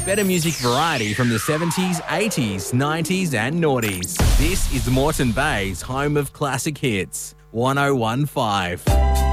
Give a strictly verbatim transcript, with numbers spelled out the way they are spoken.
Better music variety from the seventies, eighties, nineties and noughties. This is Moreton Bay's home of classic hits. one oh one point five.